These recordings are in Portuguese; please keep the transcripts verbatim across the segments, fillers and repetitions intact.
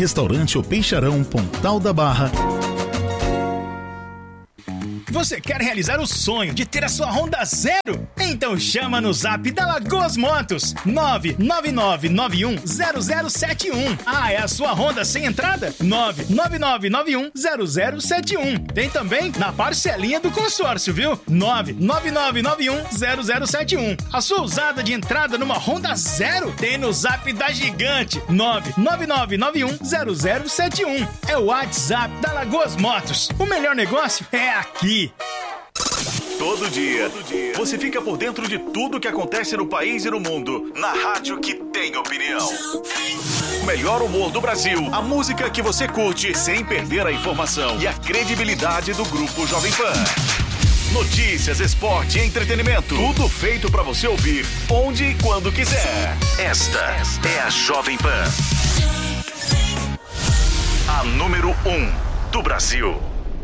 Restaurante O Peixarão, Pontal da Barra. Você quer realizar o sonho de ter a sua Honda zero? Então chama no zap da Lagoas Motos, nove nove nove nove um zero zero sete um. Ah, é a sua Honda sem entrada? nove nove nove nove um zero zero sete um. Tem também na parcelinha do consórcio, viu? nove nove nove nove um zero zero sete um. A sua usada de entrada numa Honda zero tem no zap da Gigante, nove nove nove nove um zero zero sete um. É o WhatsApp da Lagoas Motos. O melhor negócio é aqui. Todo dia, Todo dia, você fica por dentro de tudo que acontece no país e no mundo, na rádio que tem opinião. O melhor humor do Brasil, a música que você curte sem perder a informação e a credibilidade do Grupo Jovem Pan. Notícias, esporte e entretenimento, tudo feito pra você ouvir onde e quando quiser. Esta é a Jovem Pan. A número um do Brasil.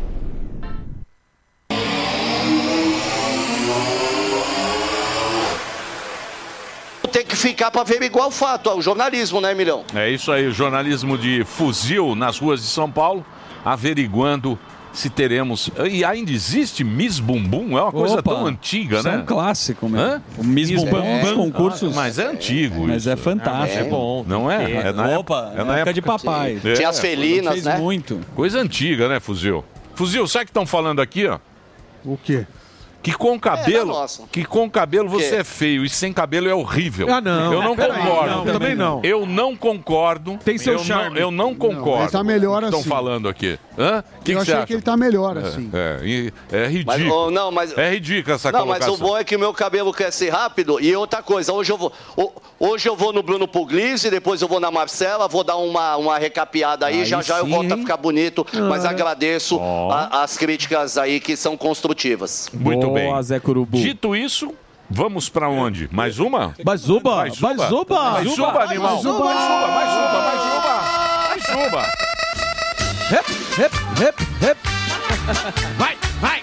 Tem que ficar para averiguar o fato, o jornalismo, né, Milhão? É isso aí, o jornalismo de fuzil nas ruas de São Paulo, averiguando se teremos... E ainda existe Miss Bumbum? É uma coisa Opa, tão antiga, isso né? é um clássico, meu. Hã? O Miss Bumbum, é, concursos. Mas é antigo Mas isso. é fantástico. É bom. Não é? É, é na opa, época, é na época época de papai. É, Tinha as felinas, fez né? muito. Coisa antiga, né, Fuzil? Fuzil, sabe o que estão falando aqui, ó? O quê? Que com cabelo, É, que com cabelo você quê? é feio e sem cabelo é horrível. Ah, não. Eu não Peraí, concordo. não, também não. Eu não concordo. Tem seu eu charme. Não, eu não concordo. Não, ele tá melhor com o que assim. Estão falando aqui. Hã? Que eu que você achei acha? que ele tá melhor assim. É, e- é Mas, ridículo. oh, não, mas... É ridículo essa Não, mas colocação. o bom é que o meu cabelo cresce rápido. E outra coisa, hoje eu vou, ho- hoje eu vou no Bruno Puglisi, depois eu vou na Marcela, vou dar uma, uma recapeada aí, Aí já já eu sim, volto a hein? ficar bonito. Mas Ah. agradeço a- as críticas aí que são construtivas. Muito Boa, bem. Zé Curubu. Dito isso, vamos pra onde? Mais uma? Bazuba, Mais uma? Bazuba. Mais uma, animal. Mais uma, mais uma, mais uma. Mais uma. Rep, rep, rep, rep. Vai, vai!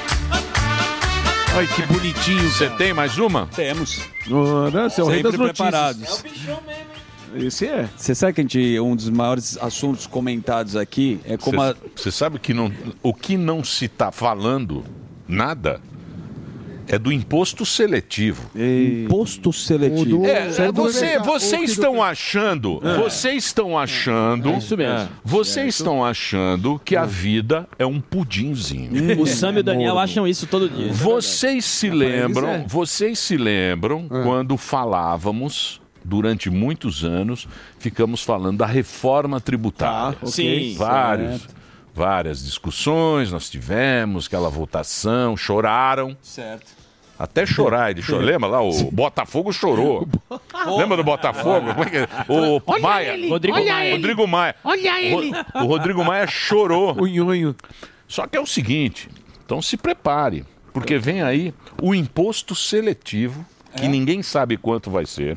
Olha que bonitinho. Você tem mais uma? Temos. Ora, você é o rei das Sempre notícias. preparados. Esse é. Você sabe que a gente, um dos maiores assuntos comentados aqui é como a... Você sabe que não, o que não se está falando, nada, é do imposto seletivo. imposto seletivo. O do- É, Só é, do você, pegar- vocês o que estão do- achando, vocês estão achando, É isso mesmo. vocês estão achando que a vida é um pudinzinho. O Sam e o Daniel acham isso todo dia. isso é Vocês se lembram, é. vocês se lembram quando falávamos durante muitos anos, ficamos falando da reforma tributária. verdade. Sim. Vários, várias discussões nós tivemos, aquela votação, choraram. Certo. Até chorar, ele chorou. Lembra lá? O Botafogo chorou. Lembra do Botafogo? Como é que é? O Maia. Rodrigo Olha Maia. Rodrigo Maia. Olha O Ro- O Rodrigo Maia chorou. O nhonho. Só que é o seguinte, então se prepare, porque vem aí o imposto seletivo, que ninguém sabe quanto vai ser.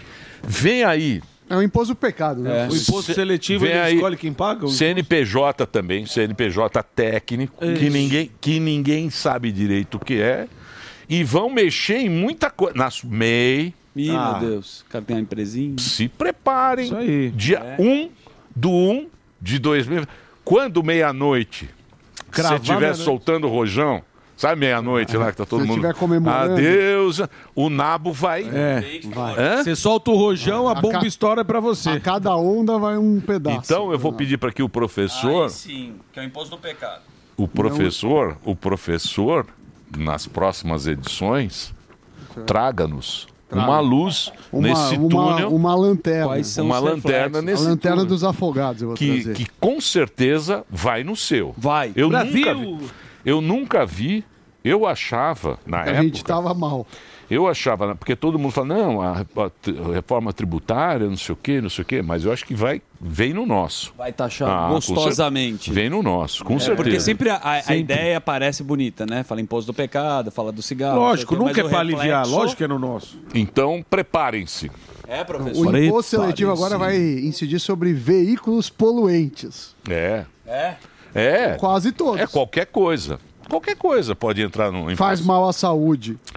Vem aí É o imposto do pecado, né? É. O imposto seletivo, Vem ele aí escolhe quem paga? O C N P J também, C N P J técnico, que ninguém, que ninguém sabe direito o que é. E vão mexer em muita coisa. Nas M E I, Ih, Ah. meu Deus. O cara tem uma empresinha. se preparem. Isso aí. Dia um do um de dois mil. Quando meia-noite você Cravar estiver meia-noite. soltando o rojão, sabe meia-noite lá que tá todo Se mundo. estiver comemorando. Adeus, o nabo vai. É, vai. Hã? Você solta o rojão, a bomba ca- estoura pra você. A cada onda vai um pedaço. Então eu vou pedir para que o professor, sim, que é o imposto do pecado. o professor, o professor, nas próximas edições, traga-nos uma luz Uma, nesse uma, túnel, uma lanterna. Quais são uma os lanterna reflexos? nesse A lanterna túnel, dos afogados, eu vou que, trazer. que com certeza vai no seu. Vai. Eu Brasil! nunca vi. Eu nunca vi. Eu achava na A época. gente tava mal. Eu achava, porque todo mundo fala, não, a, a reforma tributária, não sei o quê, não sei o quê, mas eu acho que vai, vem no nosso. Vai taxar Ah, com gostosamente. cer- Vem no nosso, com É, certeza. porque sempre a, a- a ideia parece bonita, né? Fala imposto do pecado, fala do cigarro. Lógico, não sei o quê, nunca é mas pra o aliviar. reflexo- Lógico que é no nosso. Então, preparem-se. É, O professor. imposto seletivo agora vai incidir sobre veículos poluentes. É. É? É. Quase todos. É qualquer coisa. Qualquer coisa pode entrar no imposto. Faz mal à saúde.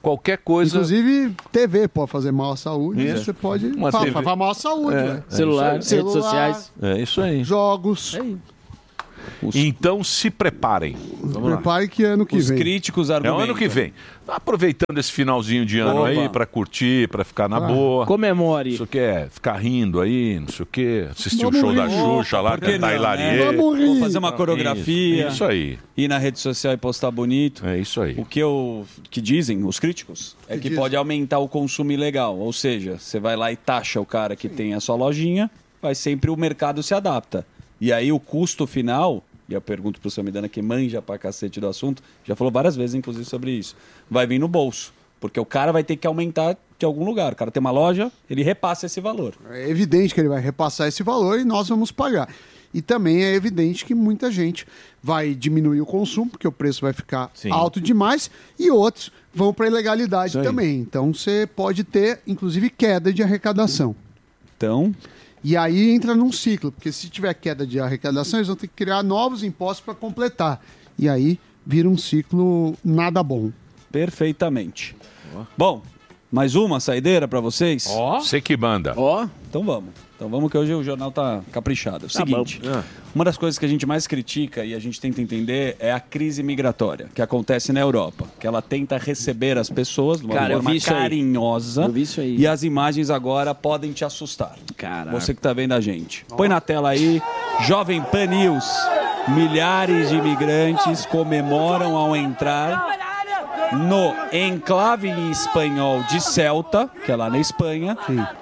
qualquer coisa... Inclusive, T V pode fazer mal à saúde. Isso. Você pode... Uma Fala, T V. faz mal à saúde. É, né? é Celular, isso aí. redes sociais. É isso aí. Jogos. É isso. Então se preparem. Prepare que ano que Os vem. críticos É o argumentam. ano que vem. Aproveitando esse finalzinho de ano Opa. aí pra curtir, pra ficar na Ah. boa. Comemore. Isso que é ficar rindo aí, não sei o quê. Assistir Vamos o show rir. da Xuxa lá, Por que cantar não, Hilarie. né? Vamos rir. Vou fazer uma coreografia, Isso, isso aí. ir na rede social e postar bonito. É isso aí. O que, eu, que dizem os críticos é Que que dizem? pode aumentar o consumo ilegal. Ou seja, você vai lá e taxa o cara que tem a sua lojinha, vai sempre o mercado se adapta. E aí o custo final, e eu pergunto pro Samidana que manja pra cacete do assunto, já falou várias vezes inclusive sobre isso, vai vir no bolso. Porque o cara vai ter que aumentar de algum lugar. O cara tem uma loja, ele repassa esse valor. É evidente que ele vai repassar esse valor e nós vamos pagar. E também é evidente que muita gente vai diminuir o consumo, porque o preço vai ficar Sim. alto demais, e outros vão para a ilegalidade Isso aí. também. Então você pode ter, inclusive, queda de arrecadação. Então, E aí entra num ciclo, porque se tiver queda de arrecadação, eles vão ter que criar novos impostos para completar. E aí vira um ciclo nada bom. perfeitamente. Bom, mais uma saideira pra vocês? Ó, Você que manda. ó. Então vamos. Então vamos que hoje o jornal tá caprichado. É o Tá seguinte, bom. uma das coisas que a gente mais critica e a gente tenta entender é a crise migratória que acontece na Europa, que ela tenta receber as pessoas de uma Cara, eu forma vi isso aí. carinhosa. Eu vi isso aí. E as imagens agora podem te assustar. Caraca. Você que tá vendo a gente. Põe na tela aí, Jovem Pan News. Milhares de imigrantes comemoram ao entrar no enclave espanhol de Ceuta, que é lá na Espanha,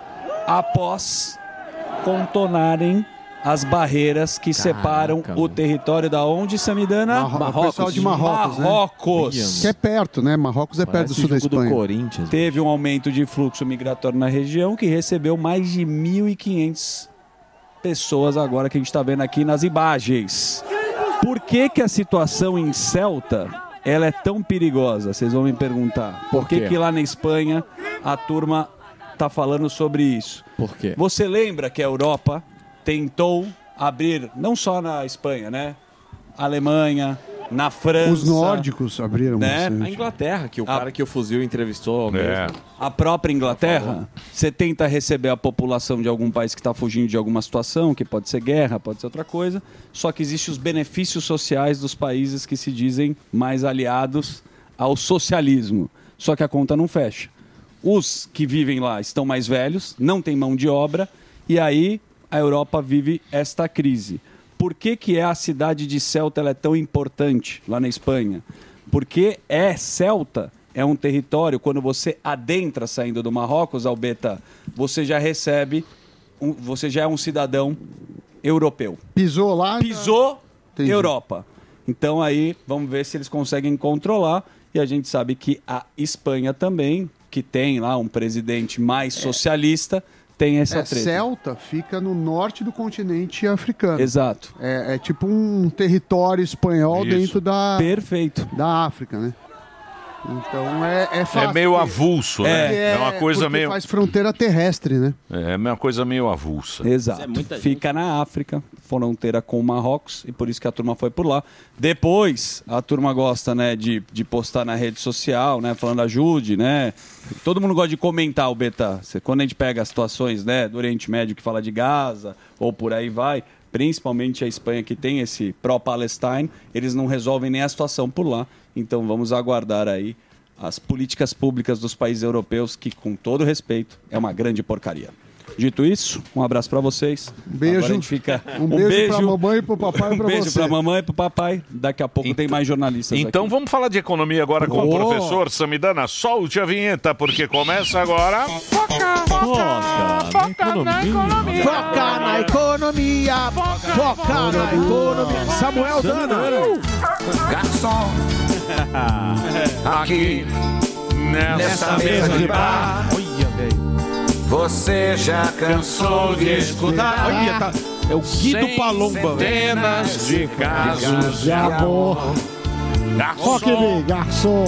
após contornarem as barreiras que separam o território da onde, Samidana? Marro- o pessoal de Marrocos, né? Marrocos. Que é perto, né? Marrocos é perto do sul da Espanha. Corinthians. Teve um aumento de fluxo migratório na região que recebeu mais de mil e quinhentas pessoas agora que a gente está vendo aqui nas imagens. Por que que a situação em Ceuta ela é tão perigosa? Vocês vão me perguntar. Por, Por que quê? que lá na Espanha a turma está falando sobre isso? Por quê? Você lembra que a Europa tentou abrir, não só na Espanha, né? Alemanha, na França. Os nórdicos abriram Né? A bastante. Inglaterra, que o A- cara que o fuzil entrevistou mesmo. É. A própria Inglaterra, você tenta receber a população de algum país que está fugindo de alguma situação, que pode ser guerra, pode ser outra coisa, só que existem os benefícios sociais dos países que se dizem mais aliados ao socialismo. Só que a conta não fecha. Os que vivem lá estão mais velhos, não tem mão de obra, e aí a Europa vive esta crise. Por que que é a cidade de Ceuta ela é tão importante lá na Espanha? Porque é Ceuta, é um território, quando você adentra saindo do Marrocos, Albeta, você já recebe, um- você já é um cidadão europeu. Pisou lá. Pisou Entendi. Europa. Então aí vamos ver se eles conseguem controlar. E a gente sabe que a Espanha também, que tem lá um presidente mais socialista, tem essa É, treta. Celta fica no norte do continente africano. Exato. É, é tipo um território espanhol Isso. dentro da, Perfeito. da África, né? Então é, é fácil. É meio porque- avulso, né? É, uma coisa porque meio. faz fronteira terrestre, né? É uma coisa meio avulsa. Exato. É muita gente. Fica na África, fronteira com o Marrocos, e por isso que a turma foi por lá. Depois, a turma gosta, né, de, de postar na rede social, né, falando ajude, né? Todo mundo gosta de comentar o Beta. Cê- Quando a gente pega as situações, né, do Oriente Médio que fala de Gaza, ou por aí vai, principalmente a Espanha que tem esse pró-Palestine, eles não resolvem nem a situação por lá. Então vamos aguardar aí as políticas públicas dos países europeus, que, com todo respeito, é uma grande porcaria. Dito isso, um abraço pra vocês. Um beijo. Agora a gente fica... Um, beijo, pra mamãe, pro papai e um pra beijo você. pra mamãe e pro papai. Daqui a pouco tem mais jornalistas Então aqui. vamos falar de economia agora com o Oh. professor Samidana. Solte a vinheta, porque começa agora. Foca na economia. Foca na economia, foca na economia. Samuel Dana. Garçom, aqui nessa mesa de bar, Olha, velho. você já cansou de escutar Olha, tá. É o Guido Palomba, velho. centenas de casos De amor. Rock Garçom. me, garçom.